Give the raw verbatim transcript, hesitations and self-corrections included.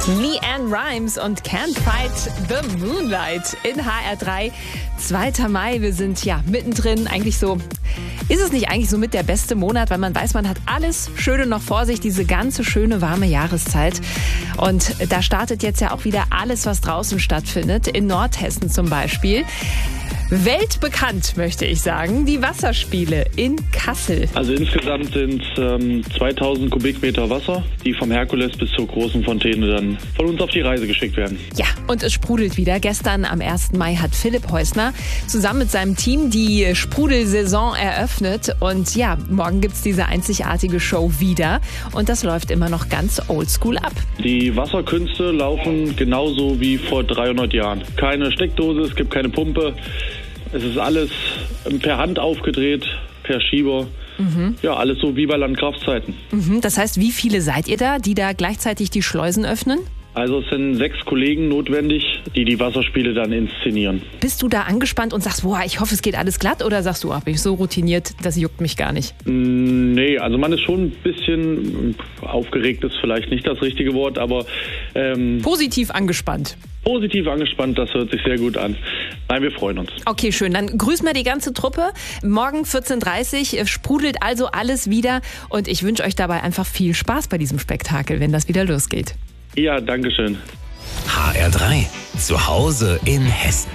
LeAnn Rimes und Can't Fight the Moonlight in H R drei. zweiter Mai, wir sind ja mittendrin. Eigentlich so, ist es nicht eigentlich so mit der beste Monat, weil man weiß, man hat alles Schöne noch vor sich, diese ganze schöne warme Jahreszeit. Und da startet jetzt ja auch wieder alles, was draußen stattfindet, in Nordhessen zum Beispiel. Weltbekannt, möchte ich sagen, die Wasserspiele in Kassel. Also insgesamt sind es ähm, zweitausend Kubikmeter Wasser, die vom Herkules bis zur großen Fontäne dann von uns auf die Reise geschickt werden. Ja, und es sprudelt wieder. Gestern am ersten Mai hat Philipp Heusner zusammen mit seinem Team die Sprudelsaison eröffnet. Und ja, morgen gibt's diese einzigartige Show wieder. Und das läuft immer noch ganz oldschool ab. Die Wasserkünste laufen genauso wie vor dreihundert Jahren. Keine Steckdose, es gibt keine Pumpe. Es ist alles per Hand aufgedreht, per Schieber. Mhm. Ja, alles so wie bei Landkraftzeiten. Mhm. Das heißt, wie viele seid ihr da, die da gleichzeitig die Schleusen öffnen? Also es sind sechs Kollegen notwendig, die die Wasserspiele dann inszenieren. Bist du da angespannt und sagst, boah, ich hoffe, es geht alles glatt? Oder sagst du, ach, bin ich so routiniert, das juckt mich gar nicht? Nee, also man ist schon ein bisschen aufgeregt, ist vielleicht nicht das richtige Wort, aber... Ähm, positiv angespannt. Positiv angespannt, das hört sich sehr gut an. Nein, wir freuen uns. Okay, schön. Dann grüßen wir die ganze Truppe. Morgen vierzehn Uhr dreißig sprudelt also alles wieder. Und ich wünsche euch dabei einfach viel Spaß bei diesem Spektakel, wenn das wieder losgeht. Ja, danke schön. H R drei. Zu Hause in Hessen.